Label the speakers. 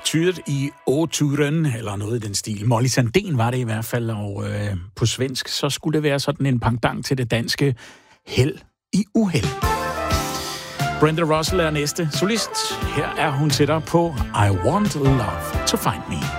Speaker 1: tydet i Åturen, eller noget i den stil. Molly Sandén var det i hvert fald, og på svensk, så skulle det være sådan en pendant til det danske held i uheld. Brenda Russell er næste solist. Her er hun sætter på I Want Love to Find Me.